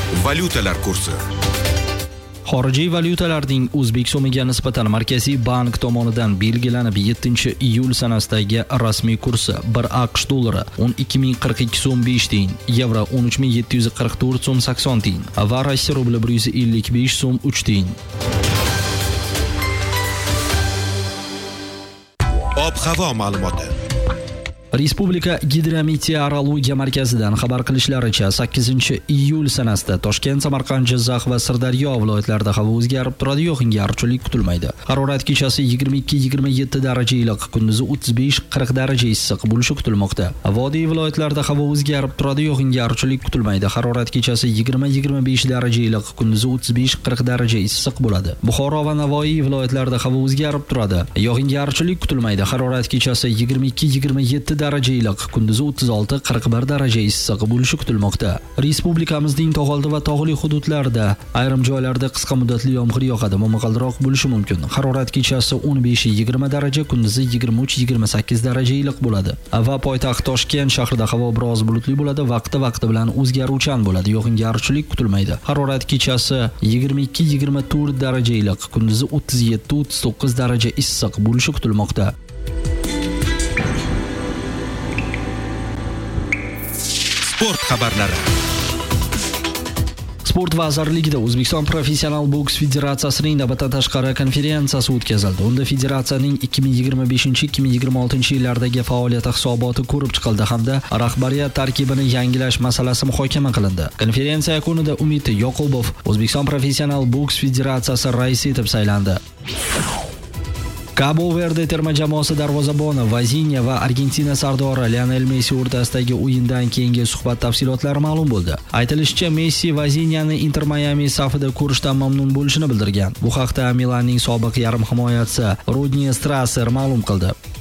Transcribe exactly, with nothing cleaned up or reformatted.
Valyutalar kursi. Xorijiy valyutalarning o'zbek so'miga nisbatan Markaziy bank tomonidan belgilanib yettinchi iyul sanasidagi rasmiy kursi bir AQSh dollari o'n ikki ming qirq ikki so'm besh tiyin, yevro o'n uch ming yetti yuz qirq to'rt so'm sakson tiyin va Rossiya rubli bir yuz ellik besh so'm uch tiyin. Ob-havo ma'lumoti. Respublika Gidrometeorologiya markazidan xabar qilishlaricha sakkizinchi iyul sanasida Toshkent, Samarqand, Jizzax va Sirdaryo viloyatlarida havo o'zgarib turadi, yog'ingarchilik kutilmaydi. Harorat kechasi yigirma ikki yigirma yetti daraja iliq, kunduzi o'ttiz besh qirq daraja issiq bo'lishi kutilmoqda. Vodiy viloyatlarida havo o'zgarib turadi, yog'ingarchilik kutilmaydi. Harorat kechasi yigirma yigirma besh daraja iliq, kunduzi o'ttiz besh qirq daraja issiq bo'ladi. Buxoro va Navoiy viloyatlarida havo o'zgarib turadi, yog'ingarchilik kutilmaydi. Harorat kechasi yigirma ikki yigirma yetti daraja iliq, kunduzi o'ttiz olti qirq bir daraja issiq bo'lishi kutilmoqda. Respublikamizning tog'oldi va tog'li hududlarida ayrim joylarda qisqa muddatli yomg'ir yog'adi, momaqaldiroq bo'lishi mumkin. Harorat kechasi o'n besh yigirma daraja, kunduzi yigirma uch yigirma sakkiz daraja iliq bo'ladi. Va poytaxt Toshkent shahrida havo biroz bulutli bo'ladi, vaqti-vaqti bilan o'zgaruvchan bo'ladi, yog'ingarchilik kutilmaydi. Harorat kechasi yigirma ikki yigirma to'rt daraja iliq, kunduzi o'ttiz yetti o'ttiz to'qqiz daraja issiq bo'lishi kutilmoqda. Sport xabarlari. Sport vazirligida O'zbekiston Professional boks federatsiyasining navbatdan tashqari konferensiyasi o'tkazildi. Unda federatsiyaning ikki ming yigirma beshinchi ikki ming yigirma oltinchi yillardagi faoliyati hisoboti ko'rib chiqildi hamda rahbariyat tarkibini yangilash masalasi muhokama qilindi. Konferensiya yakunida Umid Yoqubov O'zbekiston Professional boks federatsiyasi raisi etib saylandi. Cabo Verde terma jamoasi darvozaboni Vazinya va Argentina sardori Lionel Messi o'rtasidagi o'yindan keyingi suhbat tafsilotlari ma'lum bo'ldi. Aytilishicha, Messi Vazinyani Inter Miami safida ko'rishdan mamnun bo'lishini bildirgan. Bu haqda Milanning sobiq yarim himoyachisi Rodni Strasser ma'lum qildi.